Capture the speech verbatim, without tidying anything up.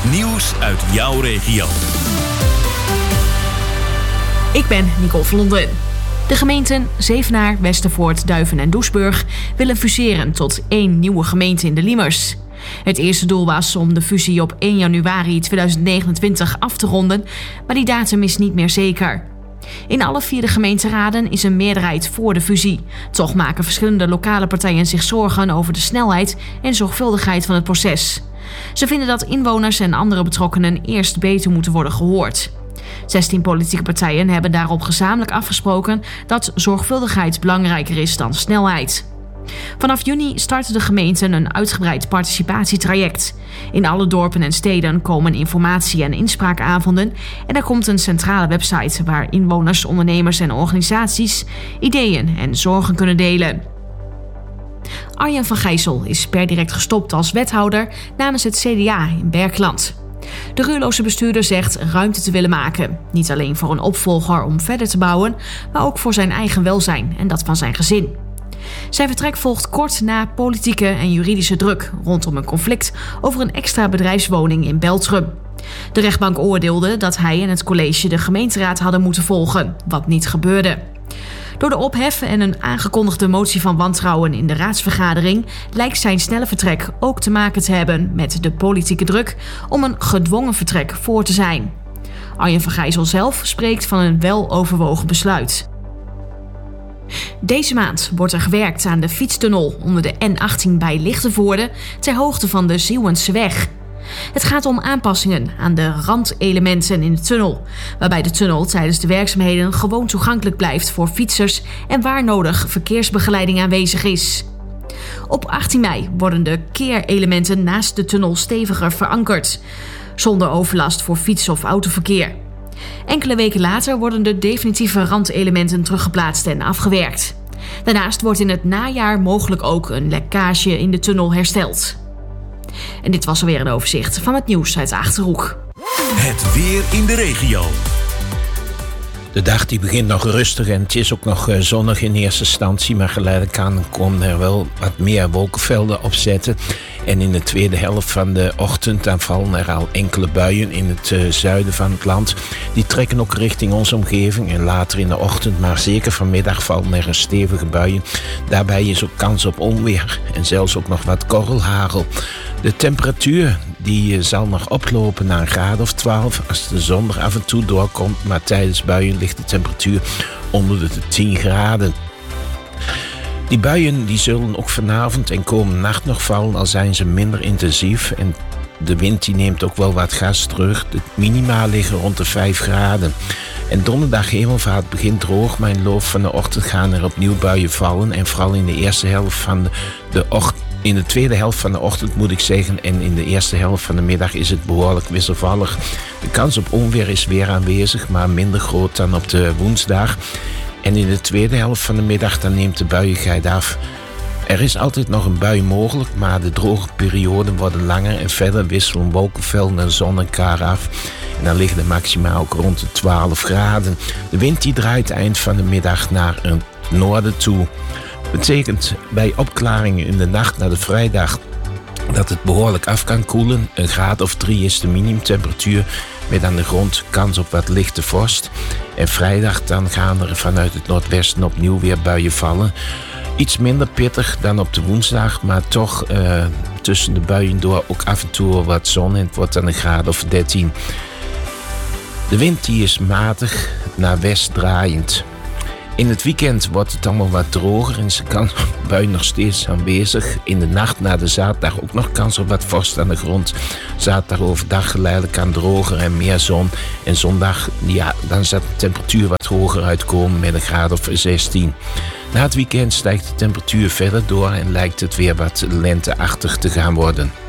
nieuws uit jouw regio. Ik ben Nicole Vlonderen. De gemeenten Zevenaar, Westervoort, Duiven en Doesburg willen fuseren tot één nieuwe gemeente in de Liemers. Het eerste doel was om de fusie op één januari tweeduizend negenentwintig af te ronden, maar die datum is niet meer zeker. In alle vier de gemeenteraden is een meerderheid voor de fusie. Toch maken verschillende lokale partijen zich zorgen over de snelheid en zorgvuldigheid van het proces. Ze vinden dat inwoners en andere betrokkenen eerst beter moeten worden gehoord. zestien politieke partijen hebben daarop gezamenlijk afgesproken dat zorgvuldigheid belangrijker is dan snelheid. Vanaf juni starten de gemeenten een uitgebreid participatietraject. In alle dorpen en steden komen informatie- en inspraakavonden en er komt een centrale website waar inwoners, ondernemers en organisaties ideeën en zorgen kunnen delen. Arjen van Gijssel is per direct gestopt als wethouder namens het C D A in Berkland. De roerloze bestuurder zegt ruimte te willen maken. Niet alleen voor een opvolger om verder te bouwen, maar ook voor zijn eigen welzijn en dat van zijn gezin. Zijn vertrek volgt kort na politieke en juridische druk rondom een conflict over een extra bedrijfswoning in Beltrum. De rechtbank oordeelde dat hij en het college de gemeenteraad hadden moeten volgen, wat niet gebeurde. Door de ophef en een aangekondigde motie van wantrouwen in de raadsvergadering lijkt zijn snelle vertrek ook te maken te hebben met de politieke druk om een gedwongen vertrek voor te zijn. Arjen van Gijssel zelf spreekt van een weloverwogen besluit. Deze maand wordt er gewerkt aan de fietstunnel onder de N achttien bij Lichtenvoorde ter hoogte van de Zieuwenseweg. Het gaat om aanpassingen aan de randelementen in de tunnel, waarbij de tunnel tijdens de werkzaamheden gewoon toegankelijk blijft voor fietsers en waar nodig verkeersbegeleiding aanwezig is. Op achttien mei worden de keerelementen naast de tunnel steviger verankerd, zonder overlast voor fiets- of autoverkeer. Enkele weken later worden de definitieve randelementen teruggeplaatst en afgewerkt. Daarnaast wordt in het najaar mogelijk ook een lekkage in de tunnel hersteld. En dit was alweer een overzicht van het nieuws uit de Achterhoek. Het weer in de regio. De dag die begint nog rustig en het is ook nog zonnig in eerste instantie, maar geleidelijk aan komen er wel wat meer wolkenvelden op zetten. En in de tweede helft van de ochtend dan vallen er al enkele buien in het uh, zuiden van het land. Die trekken ook richting onze omgeving en later in de ochtend, maar zeker vanmiddag vallen er een stevige buien. Daarbij is ook kans op onweer en zelfs ook nog wat korrelhagel. De temperatuur die uh, zal nog oplopen naar een graad of twaalf als de zon er af en toe doorkomt, maar tijdens buien ligt de temperatuur onder de tien graden. Die buien die zullen ook vanavond en komende nacht nog vallen, al zijn ze minder intensief. En de wind die neemt ook wel wat gas terug. De minima liggen rond de vijf graden. En donderdag hemelvaart begint droog, maar in de loop van de ochtend gaan er opnieuw buien vallen. En vooral in de eerste helft van de, de ochtend. In de tweede helft van de ochtend moet ik zeggen en in de eerste helft van de middag is het behoorlijk wisselvallig. De kans op onweer is weer aanwezig, maar minder groot dan op de woensdag. En in de tweede helft van de middag dan neemt de buiigheid af. Er is altijd nog een bui mogelijk, maar de droge perioden worden langer en verder wisselen wolkenvelden en zon elkaar af. En dan liggen de maxima ook rond de twaalf graden. De wind die draait eind van de middag naar het noorden toe. Betekent bij opklaringen in de nacht naar de vrijdag dat het behoorlijk af kan koelen. Een graad of drie is de minimumtemperatuur met aan de grond kans op wat lichte vorst. En vrijdag dan gaan er vanuit het noordwesten opnieuw weer buien vallen. Iets minder pittig dan op de woensdag, maar toch uh, tussen de buien door ook af en toe wat zon en het wordt dan een graad of dertien. De wind die is matig naar west draaiend. In het weekend wordt het allemaal wat droger en is de kans op bui nog steeds aanwezig. In de nacht na de zaterdag ook nog kans op wat vorst aan de grond. Zaterdag overdag geleidelijk aan droger en meer zon. En zondag, ja, dan zal de temperatuur wat hoger uitkomen met een graad of zestien. Na het weekend stijgt de temperatuur verder door en lijkt het weer wat lenteachtig te gaan worden.